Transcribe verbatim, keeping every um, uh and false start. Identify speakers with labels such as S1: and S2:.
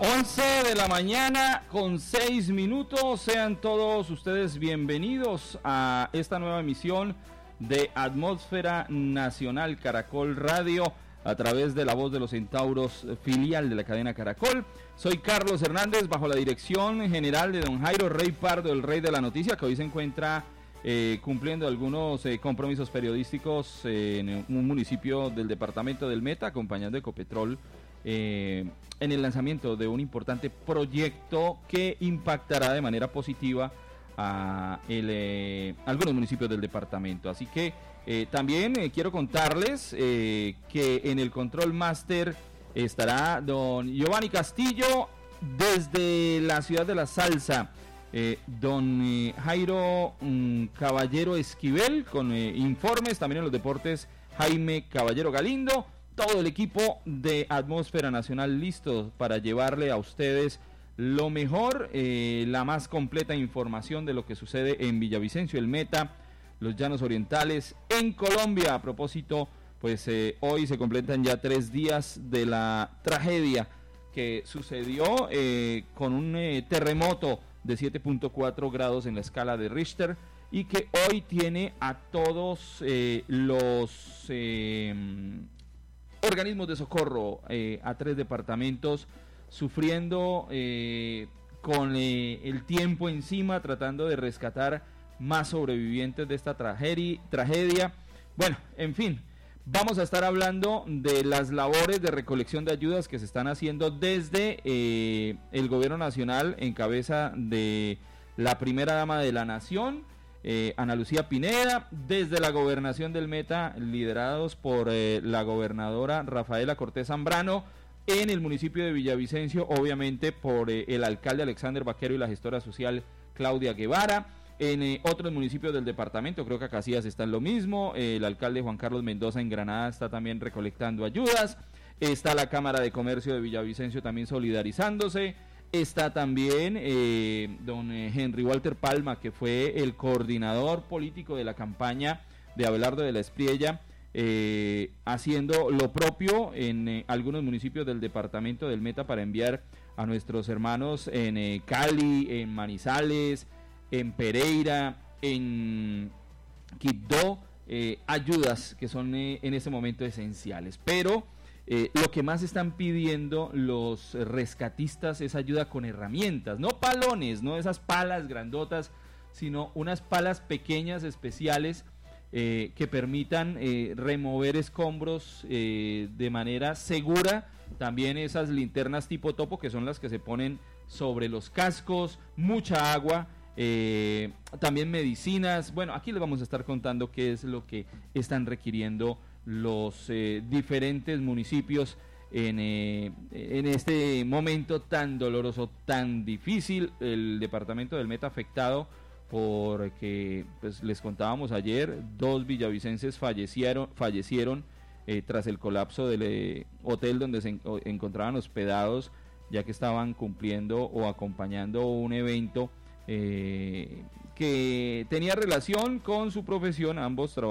S1: once de la mañana con seis minutos. Sean todos ustedes bienvenidos a esta nueva emisión de Atmósfera Nacional Caracol Radio a través de La Voz de los Centauros, filial de la cadena Caracol. Soy Carlos Hernández, bajo la dirección general de don Jairo Rey Pardo, el rey de la noticia, que hoy se encuentra eh, cumpliendo algunos eh, compromisos periodísticos eh, en un municipio del departamento del Meta, acompañando a Ecopetrol eh, en el lanzamiento de un importante proyecto que impactará de manera positiva a el, eh, algunos municipios del departamento. Así que eh, también eh, quiero contarles eh, que en el Control Master estará don Giovanni Castillo desde la ciudad de la salsa, eh, don eh, Jairo um, Caballero Esquivel con eh, informes, también en los deportes Jaime Caballero Galindo, todo el equipo de Atmósfera Nacional listo para llevarle a ustedes lo mejor, eh, la más completa información de lo que sucede en Villavicencio, el Meta, los Llanos Orientales, en Colombia. A propósito, pues eh, hoy se completan ya tres días de la tragedia que sucedió eh, con un eh, terremoto de siete punto cuatro grados en la escala de Richter y que hoy tiene a todos eh, los eh, organismos de socorro eh, a tres departamentos sufriendo eh, con eh, el tiempo encima, tratando de rescatar más sobrevivientes de esta tragedi- tragedia. Bueno, en fin, vamos a estar hablando de las labores de recolección de ayudas que se están haciendo desde eh, el gobierno nacional en cabeza de la primera dama de la nación, eh, Ana Lucía Pineda, desde la gobernación del Meta, liderados por eh, la gobernadora Rafaela Cortés Zambrano, en el municipio de Villavicencio, obviamente por eh, el alcalde Alexander Vaquero y la gestora social Claudia Guevara. En eh, otros municipios del departamento, creo que Casillas está en lo mismo, eh, el alcalde Juan Carlos Mendoza en Granada está también recolectando ayudas, está la Cámara de Comercio de Villavicencio también solidarizándose, está también eh, don eh, Henry Walter Palma, que fue el coordinador político de la campaña de Abelardo de la Espriella, Eh, haciendo lo propio en eh, algunos municipios del departamento del Meta para enviar a nuestros hermanos en eh, Cali, en Manizales, en Pereira, en Quibdó, eh, ayudas que son eh, en ese momento esenciales. Pero eh, lo que más están pidiendo los rescatistas es ayuda con herramientas, no palones, no esas palas grandotas, sino unas palas pequeñas especiales Eh, que permitan eh, remover escombros eh, de manera segura. También esas linternas tipo topo, que son las que se ponen sobre los cascos, mucha agua, eh, también medicinas. Bueno, aquí les vamos a estar contando qué es lo que están requiriendo los eh, diferentes municipios en, eh, en este momento tan doloroso, tan difícil. El departamento del Meta afectado porque, pues les contábamos ayer, dos villavicenses fallecieron, fallecieron eh, tras el colapso del eh, hotel donde se en, o, encontraban hospedados, ya que estaban cumpliendo o acompañando un evento eh, que tenía relación con su profesión. Ambos trabajaban